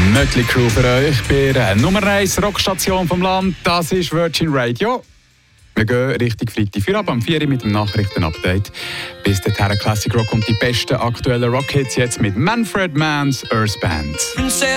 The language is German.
Mötley Crüe für euch bei der Nummer 1 Rockstation vom Land. Das ist Virgin Radio. Wir gehen Richtung Freitag für ab am 4 Uhr mit dem Nachrichtenupdate. Bis dahin Classic Rock und die besten aktuellen Rockhits jetzt mit Manfred Mann's Earth Band.